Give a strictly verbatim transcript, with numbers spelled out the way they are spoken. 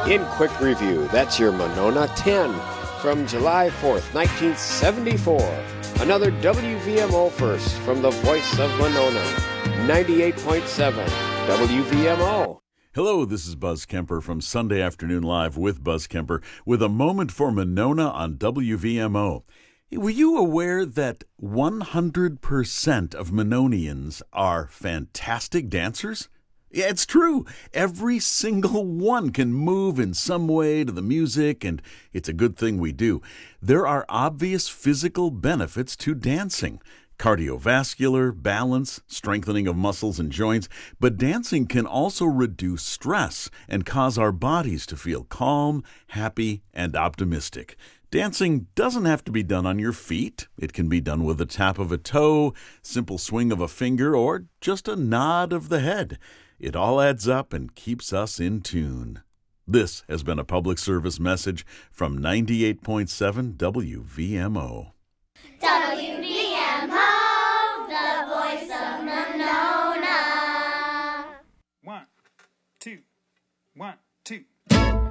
In quick review, that's your Monona ten from July fourth, nineteen seventy-four. Another W V M O first from the voice of Monona, ninety-eight point seven W V M O. Hello, this is Buzz Kemper from Sunday Afternoon Live with Buzz Kemper with a moment for Monona on W V M O. Were you aware that one hundred percent of Mononians are fantastic dancers? Yeah, it's true. Every single one can move in some way to the music, and it's a good thing we do. There are obvious physical benefits to dancing. Cardiovascular, balance, strengthening of muscles and joints, but dancing can also reduce stress and cause our bodies to feel calm, happy, and optimistic. Dancing doesn't have to be done on your feet. It can be done with a tap of a toe, simple swing of a finger, or just a nod of the head. It all adds up and keeps us in tune. This has been a public service message from ninety-eight point seven W V M O. W V M O, the voice of Monona. One, two, one, two.